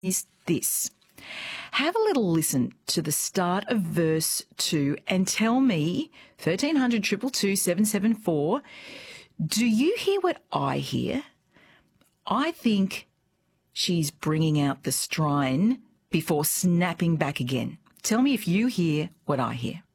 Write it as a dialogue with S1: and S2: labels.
S1: is this. Have a little listen to the start of verse 2 and tell me, 1300 222 774, do you hear what I hear? I think she's bringing out the strine before snapping back again. Tell me if you hear what I hear.